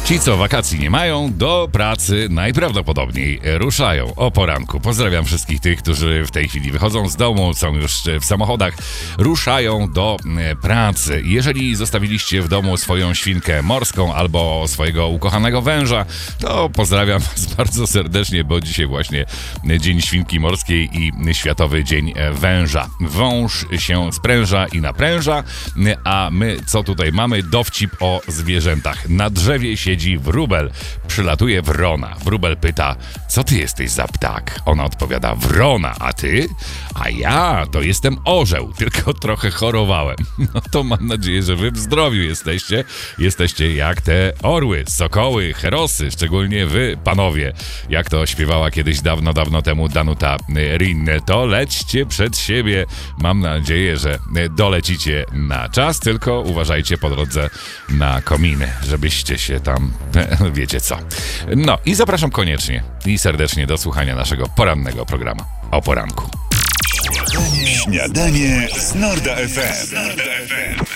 Ci, co wakacji nie mają, do pracy najprawdopodobniej ruszają o poranku. Pozdrawiam wszystkich tych, którzy w tej chwili wychodzą z domu, są już w samochodach, ruszają do pracy. Jeżeli zostawiliście w domu swoją świnkę morską albo swojego ukochanego węża, to pozdrawiam was bardzo serdecznie, bo dzisiaj właśnie Dzień Świnki Morskiej i Światowy Dzień Węża. Wąż się spręża i napręża, a my co tutaj mamy? Dowcip o zwierzętach. Na drzewie siedzi wróbel, przylatuje wrona. Wróbel pyta, co ty jesteś za ptak? Ona odpowiada, wrona, a ty? A ja to jestem orzeł, tylko trochę chorowałem. No to mam nadzieję, że wy w zdrowiu jesteście. Jesteście jak te orły, sokoły, herosy, szczególnie wy, panowie. Jak to śpiewała kiedyś dawno, dawno temu Danuta Rinne, to lećcie przed siebie. Mam nadzieję, że dolecicie na czas, tylko uważajcie po drodze na kominy, żebyście się tam, wiecie co. No i zapraszam koniecznie i serdecznie do słuchania naszego porannego programu o poranku. Śniadanie z Norda FM.